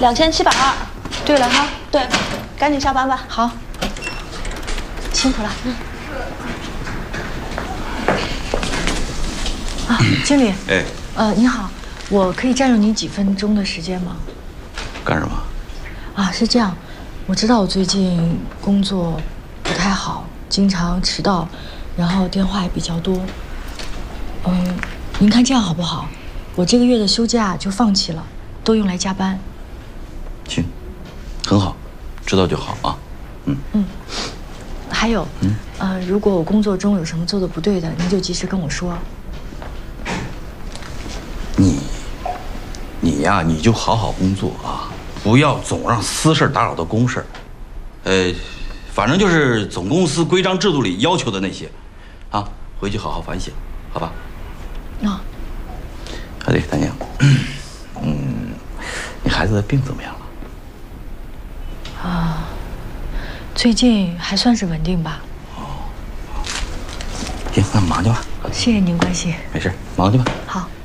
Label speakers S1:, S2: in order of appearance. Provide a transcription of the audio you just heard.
S1: 2720。
S2: 对了哈，
S1: 对，赶紧下班吧。
S2: 好，辛苦了。啊，经理。
S3: 哎。
S2: 你好，我可以占用你几分钟的时间吗？
S3: 干什么？
S2: 啊，是这样，我知道我最近工作不太好，经常迟到，然后电话也比较多。您看这样好不好？我这个月的休假就放弃了，都用来加班。
S3: 行，很好，知道就好啊。
S2: 还有，如果我工作中有什么做的不对的，您就及时跟我说。
S3: 你呀，你就好好工作啊，不要总让私事打扰到公事。反正就是总公司规章制度里要求的那些，啊，回去好好反省，好吧？
S2: 啊。
S3: 对，丹宁，你孩子的病怎么样了？
S2: 啊，最近还算是稳定吧。
S3: 行，那忙去吧。
S2: 谢谢您关心。
S3: 没事，忙去吧。
S2: 好。